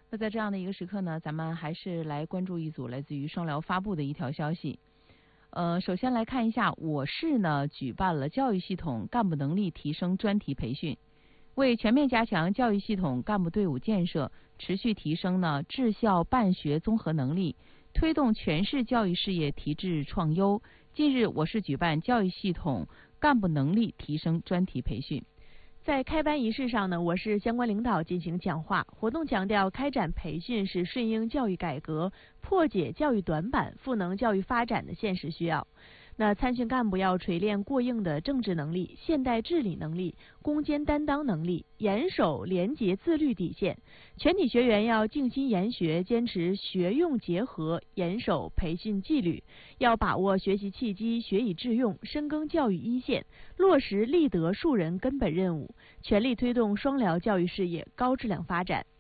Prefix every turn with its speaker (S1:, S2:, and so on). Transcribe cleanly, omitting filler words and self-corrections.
S1: 那在这样的一个时刻呢，咱们还是来关注一组来自于双疗发布的一条消息。首先来看一下，我市呢举办了教育系统干部能力提升专题培训，为全面加强教育系统干部队伍建设，持续提升呢治校办学综合能力，推动全市教育事业提质创优。近日，我市举办教育系统干部能力提升专题培训。
S2: 在开班仪式上呢，我市相关领导进行讲话。活动强调，开展培训是顺应教育改革、破解教育短板、赋能教育发展的现实需要。那参训干部要锤炼过硬的政治能力、现代治理能力、攻坚担当能力，严守廉洁自律底线。全体学员要静心研学，坚持学用结合，严守培训纪律，要把握学习契机，学以致用，深耕教育一线，落实立德树人根本任务，全力推动双疗教育事业高质量发展。